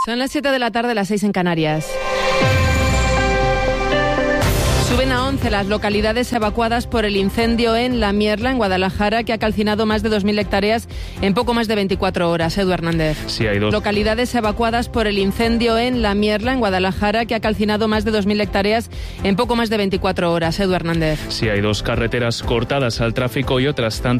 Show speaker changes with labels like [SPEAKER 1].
[SPEAKER 1] Son las 7 de la tarde, las 6 en Canarias. Suben a 11 las localidades evacuadas por el incendio en La Mierla, en Guadalajara, que ha calcinado más de 2.000 hectáreas en poco más de 24 horas. Edu Hernández.
[SPEAKER 2] Sí, hay dos
[SPEAKER 1] localidades evacuadas por el incendio en La Mierla, en Guadalajara, que ha calcinado más de 2.000 hectáreas en poco más de 24 horas. Edu Hernández.
[SPEAKER 2] Sí, hay 2 carreteras cortadas al tráfico y otras tantas